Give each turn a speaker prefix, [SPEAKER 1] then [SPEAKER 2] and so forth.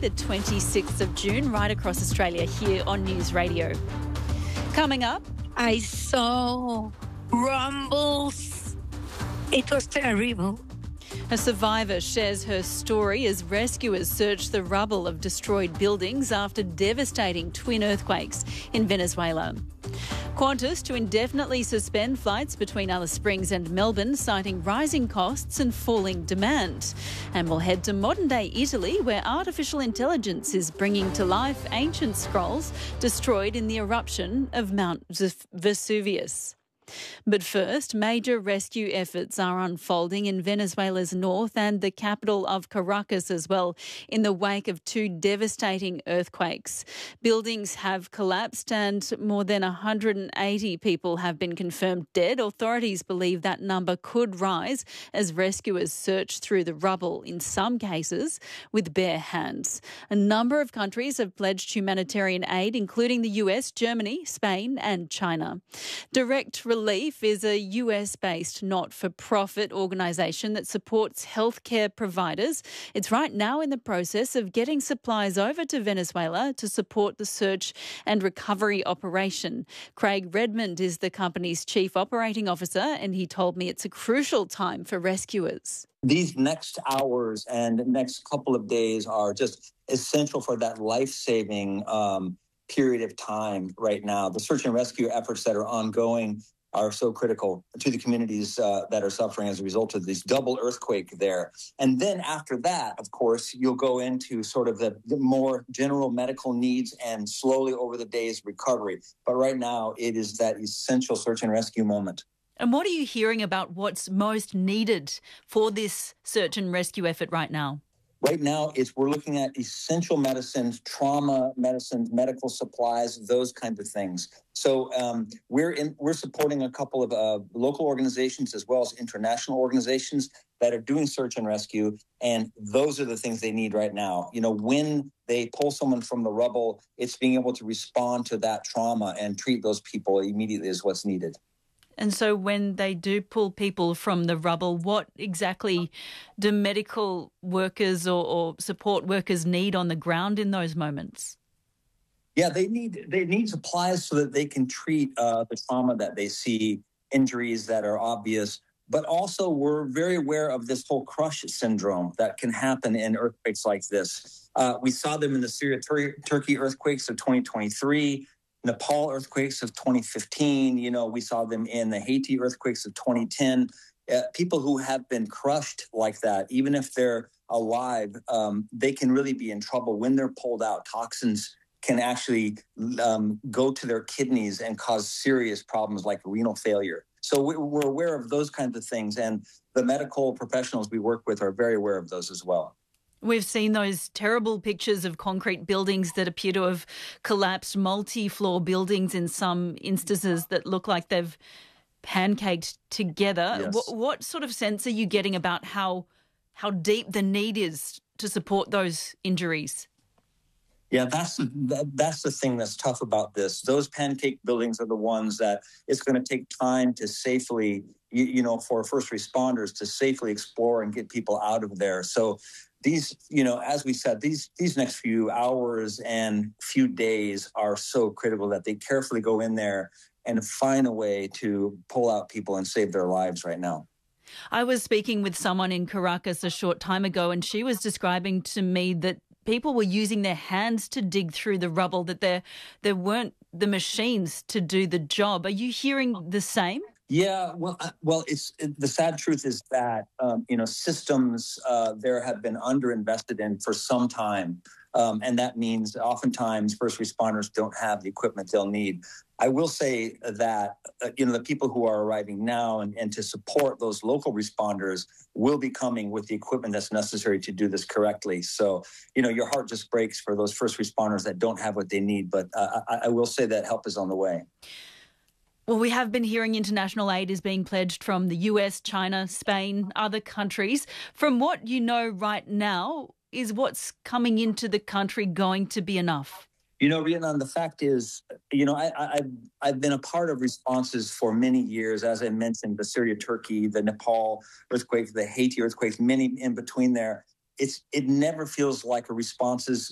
[SPEAKER 1] the 26th of June, right across Australia here on News Radio. Coming up,
[SPEAKER 2] I saw rumbles. It was terrible.
[SPEAKER 1] a survivor shares her story as rescuers search the rubble of destroyed buildings after devastating twin earthquakes in Venezuela. Qantas to indefinitely suspend flights between Alice Springs and Melbourne, citing rising costs and falling demand. And we'll head to modern-day Italy, where artificial intelligence is bringing to life ancient scrolls destroyed in the eruption of Mount Vesuvius. But first, major rescue efforts are unfolding in Venezuela's north and the capital of Caracas as well, in the wake of two devastating earthquakes. Buildings have collapsed and more than 180 people have been confirmed dead. Authorities believe that number could rise as rescuers search through the rubble, in some cases with bare hands. A number of countries have pledged humanitarian aid, including the US, Germany, Spain and China. Direct Relief is a US-based not-for-profit organisation that supports healthcare providers. It's right now in the process of getting supplies over to Venezuela to support the search and recovery operation. Craig Redmond is the company's chief operating officer, and he told me it's a crucial time for rescuers.
[SPEAKER 3] These next hours and next couple of days are just essential for that life-saving period of time right now. The search and rescue efforts that are ongoing are so critical to the communities that are suffering as a result of this double earthquake there. And then after that, of course, you'll go into sort of the more general medical needs and slowly over the days recovery. But right now, it is that essential search and rescue moment.
[SPEAKER 1] And what are you hearing about what's most needed for this search and rescue effort right now?
[SPEAKER 3] Right now, we're looking at essential medicines, trauma medicines, medical supplies, those kinds of things. So we're supporting a couple of local organizations as well as international organizations that are doing search and rescue, and those are the things they need right now. You know, when they pull someone from the rubble, it's being able to respond to that trauma and treat those people immediately is what's needed.
[SPEAKER 1] And so when they do pull people from the rubble, what exactly do medical workers or support workers need on the ground in those moments?
[SPEAKER 3] Yeah, they need supplies so that they can treat the trauma that they see, injuries that are obvious. But also we're very aware of this whole crush syndrome that can happen in earthquakes like this. We saw them in the Syria-Turkey earthquakes of 2023. Nepal earthquakes of 2015, we saw them in the Haiti earthquakes of 2010. People who have been crushed like that, even if they're alive, they can really be in trouble when they're pulled out. Toxins can actually go to their kidneys and cause serious problems like renal failure. So we're aware of those kinds of things, and the medical professionals we work with are very aware of those as well.
[SPEAKER 1] We've seen those terrible pictures of concrete buildings that appear to have collapsed, multi-floor buildings in some instances that look like they've pancaked together.
[SPEAKER 3] Yes.
[SPEAKER 1] What sort of sense are you getting about how deep the need is to support those injuries?
[SPEAKER 3] Yeah, that's the thing that's tough about this. Those pancake buildings are the ones that it's going to take time to safely, for first responders to safely explore and get people out of there. So these, as we said, these next few hours and few days are so critical that they carefully go in there and find a way to pull out people and save their lives right now.
[SPEAKER 1] I was speaking with someone in Caracas a short time ago, and she was describing to me that people were using their hands to dig through the rubble, that there weren't the machines to do the job. Are you hearing the same?
[SPEAKER 3] Yeah, well, the sad truth is that, systems there have been underinvested in for some time. And that means oftentimes first responders don't have the equipment they'll need. I will say that, the people who are arriving now and to support those local responders will be coming with the equipment that's necessary to do this correctly. So, your heart just breaks for those first responders that don't have what they need. But I will say that help is on the way.
[SPEAKER 1] Well, we have been hearing international aid is being pledged from the US, China, Spain, other countries. From what you know right now, is what's coming into the country going to be enough?
[SPEAKER 3] Rhiannon, the fact is, I've been a part of responses for many years. As I mentioned, the Syria-Turkey, the Nepal earthquake, the Haiti earthquakes, many in between there. It never feels like a response